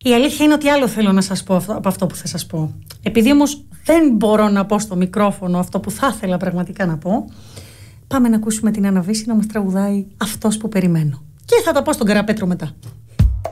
Η αλήθεια είναι ότι άλλο θέλω να σας πω από αυτό που θα σας πω. Επειδή όμως δεν μπορώ να πω στο μικρόφωνο αυτό που θα ήθελα πραγματικά να πω, πάμε να ακούσουμε την Άννα Βύση να μας τραγουδάει «Αυτός που περιμένω». Και θα τα πω στον Καραπέτρο μετά.